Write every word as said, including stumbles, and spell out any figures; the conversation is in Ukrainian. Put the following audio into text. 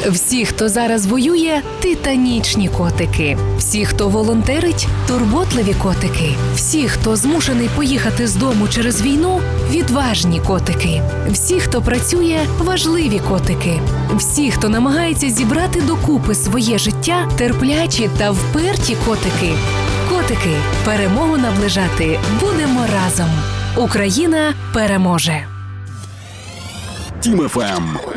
Всі, хто зараз воює – титанічні котики. Всі, хто волонтерить – турботливі котики. Всі, хто змушений поїхати з дому через війну – відважні котики. Всі, хто працює – важливі котики. Всі, хто намагається зібрати докупи своє життя – терплячі та вперті котики. Котики, перемогу наближати будемо разом. Україна переможе. Тім еф ем.